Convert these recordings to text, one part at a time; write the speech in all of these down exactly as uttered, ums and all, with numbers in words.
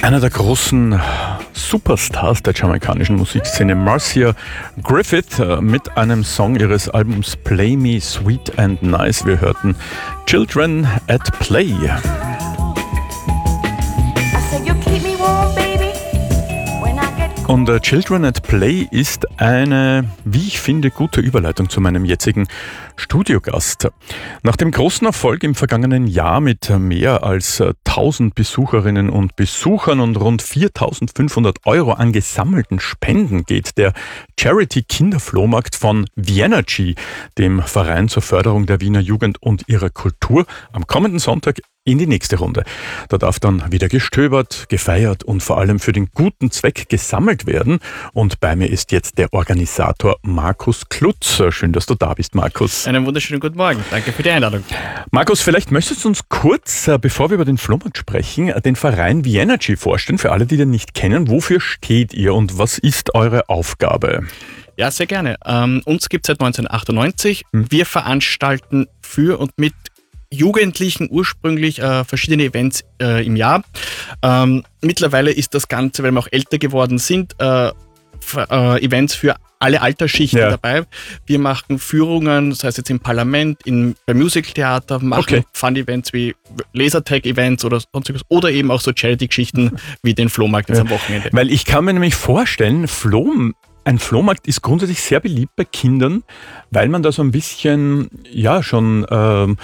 Einer der großen Superstars der jamaikanischen Musikszene, Marcia Griffith, mit einem Song ihres Albums Play Me Sweet and Nice. Wir hörten Children at Play. Und uh, Children at Play ist eine, wie ich finde, gute Überleitung zu meinem jetzigen Studiogast. Nach dem großen Erfolg im vergangenen Jahr mit mehr als tausend Besucherinnen und Besuchern und rund viertausendfünfhundert Euro an gesammelten Spenden geht der Charity-Kinderflohmarkt von Vienergy, dem Verein zur Förderung der Wiener Jugend und ihrer Kultur, am kommenden Sonntag in die nächste Runde. Da darf dann wieder gestöbert, gefeiert und vor allem für den guten Zweck gesammelt werden. Und bei mir ist jetzt der Organisator Markus Klutz. Schön, dass du da bist, Markus. Einen wunderschönen guten Morgen. Danke für die Einladung. Markus, vielleicht möchtest du uns kurz, bevor wir über den Flohmarkt sprechen, den Verein Vienergy vorstellen, für alle, die den nicht kennen. Wofür steht ihr und was ist eure Aufgabe? Ja, sehr gerne. Ähm, uns gibt es seit neunzehnhundertachtundneunzig. Hm. Wir veranstalten für und mit Jugendlichen ursprünglich äh, verschiedene Events äh, im Jahr. Ähm, mittlerweile ist das Ganze, weil wir auch älter geworden sind, äh, für, äh, Events für alle Altersschichten ja. dabei. Wir machen Führungen, das heißt jetzt im Parlament, in, beim Musicaltheater, machen okay. Fun-Events wie Lasertag-Events oder sonstiges oder eben auch so Charity-Geschichten wie den Flohmarkt jetzt ja. am Wochenende. Weil ich kann mir nämlich vorstellen, Floh Ein Flohmarkt ist grundsätzlich sehr beliebt bei Kindern, weil man da so ein bisschen, ja, schon ähm,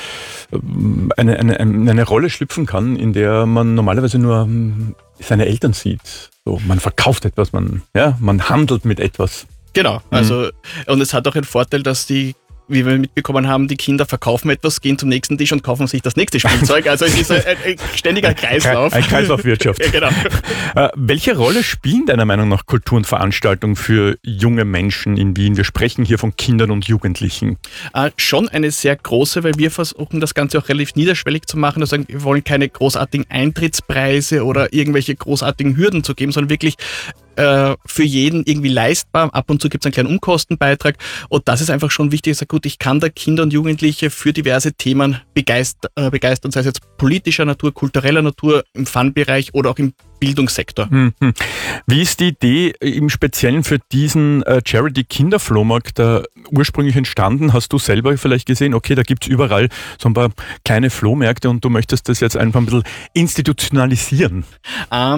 eine, eine, eine Rolle schlüpfen kann, in der man normalerweise nur seine Eltern sieht. So, man verkauft etwas, man, ja, man handelt mit etwas. Genau, also mhm. und es hat auch einen Vorteil, dass die, wie wir mitbekommen haben, die Kinder verkaufen etwas, gehen zum nächsten Tisch und kaufen sich das nächste Spielzeug. Also es ist ein, ein ständiger Kreislauf. Ein Kreislaufwirtschaft. Ja, genau. Äh, welche Rolle spielen deiner Meinung nach Kultur und Veranstaltungen für junge Menschen in Wien? Wir sprechen hier von Kindern und Jugendlichen. Äh, schon eine sehr große, weil wir versuchen, das Ganze auch relativ niederschwellig zu machen. Also wir wollen keine großartigen Eintrittspreise oder irgendwelche großartigen Hürden zu geben, sondern wirklich für jeden irgendwie leistbar. Ab und zu gibt es einen kleinen Umkostenbeitrag und das ist einfach schon wichtig. Ich sage, gut, ich kann da Kinder und Jugendliche für diverse Themen begeistern, äh, begeistern, sei es jetzt politischer Natur, kultureller Natur, im Fun-Bereich oder auch im Bildungssektor. Mhm. Wie ist die Idee im Speziellen für diesen äh, Charity-Kinderflohmarkt äh, ursprünglich entstanden? Hast du selber vielleicht gesehen, okay, da gibt es überall so ein paar kleine Flohmärkte und du möchtest das jetzt einfach ein bisschen institutionalisieren? Ähm,